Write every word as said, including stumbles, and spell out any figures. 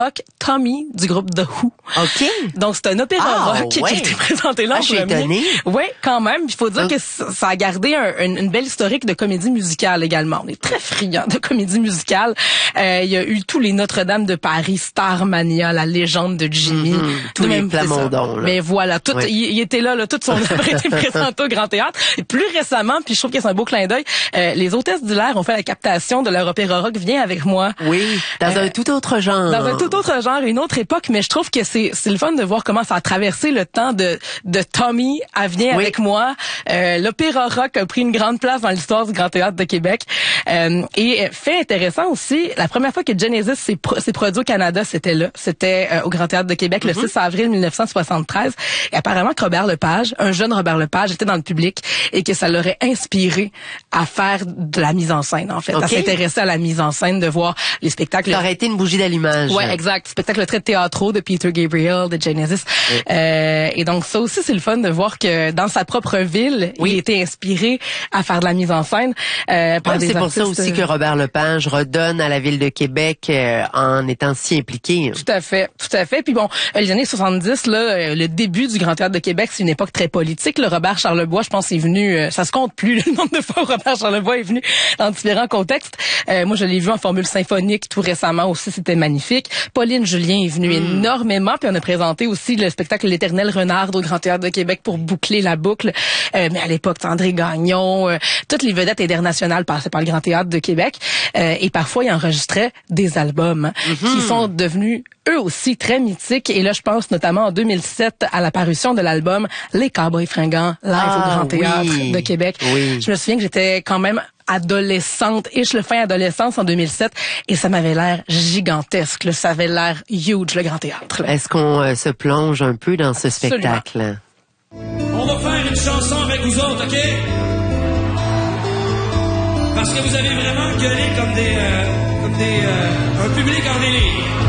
rock Tommy du groupe The Who. OK. Donc, c'est un opéra ah, rock ouais. qui a été présenté là ah, en je suis premier. étonnée. Oui, quand même. Il faut dire Donc, que ça a gardé un, une, une belle historique de comédie musicale également. On est très friands de comédie musicale. Euh, il y a eu tous les Notre-Dame de Paris, Starmania, La légende de Jimmy. Mm-hmm. Tous les Plamondons. Mais voilà, tout, oui. il, il était là, là, toute son œuvre a été présentée au Grand Théâtre. Et plus récemment, puis je trouve que c'est un beau clin d'œil, euh, les Hôtesses d'Hilaire ont fait la captation de leur opéra rock Viens avec moi. Oui, dans euh, un tout autre genre. Dans un tout autre genre, une autre époque, mais je trouve que c'est c'est le fun de voir comment ça a traversé le temps de de Tommy à Viens oui. avec moi. Euh, l'opéra rock a pris une grande place dans l'histoire du Grand Théâtre de Québec. Euh, et fait intéressant aussi, la première fois que Genesis s'est, pro- s'est produit au Canada, c'était là, c'était euh, au Grand Théâtre de Québec, mm-hmm. le six avril mille neuf cent soixante-treize. Et apparemment que Robert Lepage, un jeune Robert Lepage, était dans le public et que ça l'aurait inspiré à faire de la mise en scène, en fait, okay. à s'intéresser à la mise en scène, de voir les spectacles. Ça aurait été une bougie d'allumage. Ouais, exact. Spectacle très théâtraux de Peter Gabriel, de Genesis. Oui. Euh, et donc ça aussi, c'est le fun de voir que dans sa propre ville, oui. il était inspiré à faire de la mise en scène. Euh, par ouais, des c'est pour artistes. ça aussi que Robert Lepage redonne à la ville de Québec euh, en étant si impliqué. Tout à fait, tout à fait. Puis bon, les années soixante-dix, là, le début du Grand Théâtre de Québec, c'est une époque très politique. Le Robert Charlebois, je pense, est venu, euh, ça se compte plus le nombre de fois où Robert Charlebois est venu dans différents contextes. Euh, moi, je l'ai vu en formule symphonique tout récemment aussi, c'était magnifique. Pauline Julien est venue mmh. énormément, puis on a présenté aussi le spectacle L'Éternel Renard au Grand Théâtre de Québec pour boucler la boucle. Euh, mais à l'époque, André Gagnon, euh, toutes les vedettes internationales passaient par le Grand Théâtre de Québec. Euh, et parfois, ils enregistraient des albums mmh. qui sont devenus eux aussi très mythiques. Et là, je pense notamment en deux mille sept à l'apparition de l'album Les Cowboys Fringants live ah, au Grand Théâtre oui. de Québec. Oui. Je me souviens que j'étais quand même adolescente, ish le fin adolescence en deux mille sept, et ça m'avait l'air gigantesque, là, ça avait l'air huge, le Grand Théâtre. Là. Est-ce qu'on euh, se plonge un peu dans ce Absolument. spectacle? On va faire une chanson avec vous autres, OK? Parce que vous avez vraiment gueulé comme des, euh, comme des, euh, un public en délire.